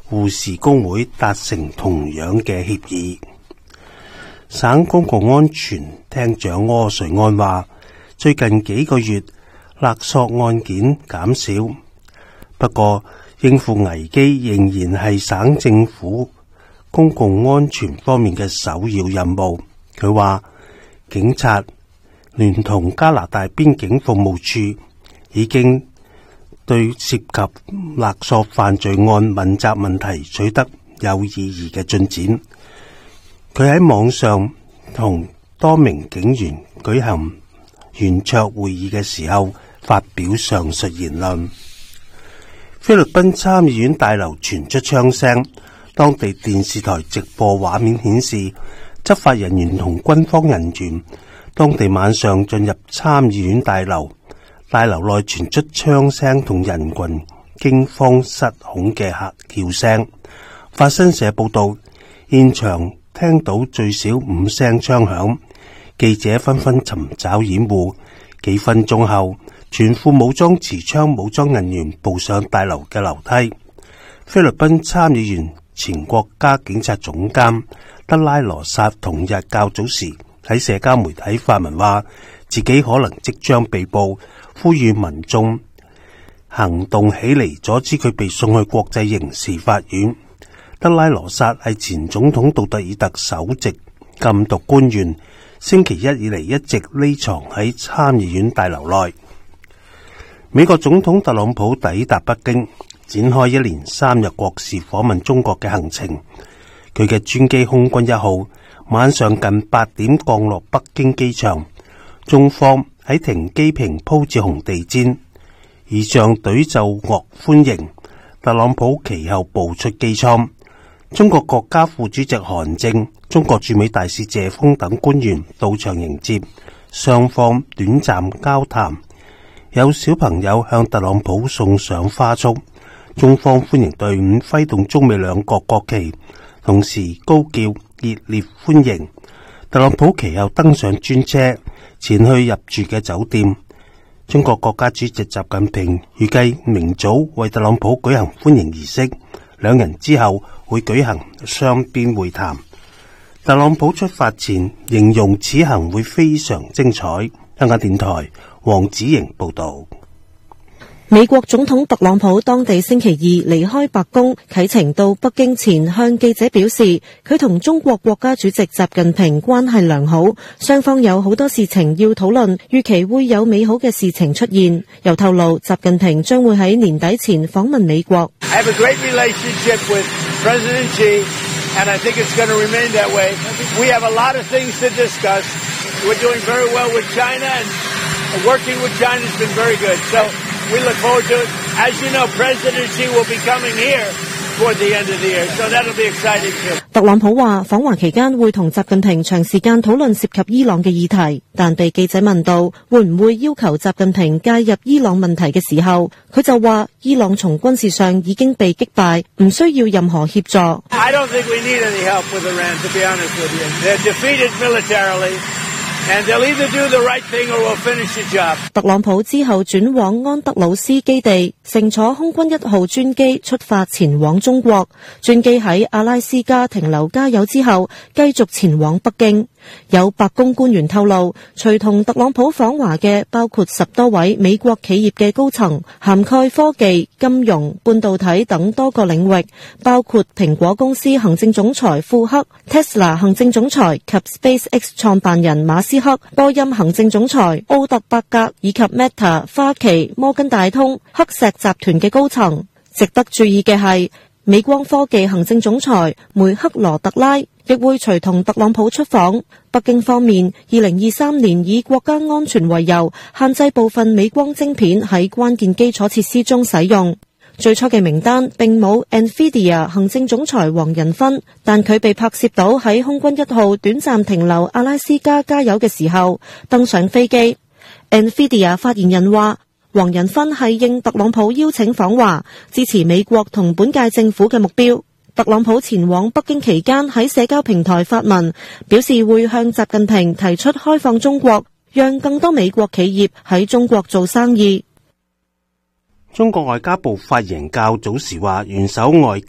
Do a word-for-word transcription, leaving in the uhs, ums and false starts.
護士工會達成同樣嘅協議。省公共安全廳長柯瑞安話，最近幾個月勒索案件減少，不過應付危機仍然係省政府公共安全方面嘅首要任務。佢話，警察聯同加拿大邊境服務處已經對涉及勒索犯罪案問責問題取得有意義嘅進展。佢喺網上同多名警員舉行圓桌會議嘅時候發表上述言論。菲律賓參議院大樓傳出槍聲，當地電視台直播畫面顯示，執法人員同軍方人員當地晚上進入參議院大樓，大樓內傳出槍聲同人群驚慌失恐嘅嚇叫聲。法新社報道，現場聽到最少五聲槍響，記者紛紛尋找掩護。幾分鐘後，全副武裝持槍武裝人員步上大樓嘅樓梯。菲律賓參議員前國家警察總監德拉羅薩同日較早時喺社交媒體發文話，自己可能即將被捕，呼籲民眾行動起嚟，阻止佢被送去國際刑事法院。德拉羅薩係前總統杜特爾特首席禁毒官員，星期一以嚟一直匿藏喺參議院大樓內。美國總統特朗普抵達北京，展開一連三日國事訪問中國嘅行程。佢嘅專機空軍一號晚上近八點降落北京機場，中方喺停機坪鋪置紅地毯，儀仗隊奏樂歡迎。特朗普其後步出機艙，中國國家副主席韓正、中國駐美大使謝鋒等官員到場迎接，雙方短暫交談，有小朋友向特朗普送上花束。中方歡迎隊伍揮動中美兩國國旗，同時高叫熱烈歡迎。特朗普其後登上專車，前去入住嘅酒店。中國國家主席習近平預計明早為特朗普舉行歡迎儀式，兩人之後會舉行雙邊會談。特朗普出發前形容此行會非常精彩。香港電台黃子瑩報道。 美國總統特朗普當地星期二離開白宮，啟程到北京前向記者表示，佢同中國國家主席習近平關係良好，雙方有好多事情要討論，預期會有美好嘅事情出現。又透露習近平將會喺年底前訪問美國。 I have a great relationship with President Xi, and I think it's going to remain that way. We have a lot of things to discuss. We're doing very well with China, and working with China has been very good. So we look forward to it. As you know, President Xi will be coming here toward the end of the year, so that'll be exciting too. 特朗普話訪華期間會同習近平長時間討論涉及伊朗嘅議題，但被記者問到會唔會要求習近平介入伊朗問題嘅時候，佢就話伊朗從軍事上已經被擊敗，唔需要任何協助。 I don't think we need any help with Iran, to be honest with you. They're defeated militarily. And they'll either do the right thing or we'll finish the job. 特朗普之後轉往安德魯斯基地，乘坐空軍一號專機出發前往中國。專機喺阿拉斯加停留加油之後，繼續前往北京。有白宮官員透露，隨同特朗普訪華嘅包括十多位美國企業嘅高層，涵蓋科技、金融、半導體等多個領域，包括蘋果公司行政總裁庫克、Tesla 行政總裁及 SpaceX 創辦人馬斯克、波音行政總裁奧特伯格以及 Meta、花旗、摩根大通、黑石集團嘅高層。值得注意嘅係，美光科技行政總裁梅克羅特拉亦會隨同特朗普出訪。北京方面，二零二三年以國家安全為由，限制部分美光晶片喺關鍵基礎設施中使用。最初嘅名單並冇 Nvidia 行政總裁黃仁勳，但佢被拍攝到喺空軍一號短暫停留阿拉斯加加油嘅時候登上飛機。Nvidia 發言人話，黃仁勳係應特朗普邀請訪華，支持美國同本屆政府嘅目標。特朗普前往北京期間喺社交平台發文，表示會向習近平提出開放中國，讓更多美國企業喺中國做生意。 中國外交部發言人較早時話，元首外